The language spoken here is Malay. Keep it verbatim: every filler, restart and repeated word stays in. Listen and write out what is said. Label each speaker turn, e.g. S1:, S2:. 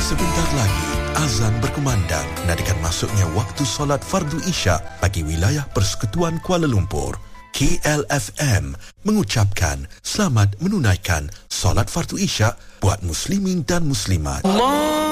S1: Sebentar lagi, azan berkumandang menandakan masuknya waktu solat fardu isyak bagi wilayah Persekutuan Kuala Lumpur. K L F M mengucapkan selamat menunaikan solat fardu isyak buat muslimin dan muslimat.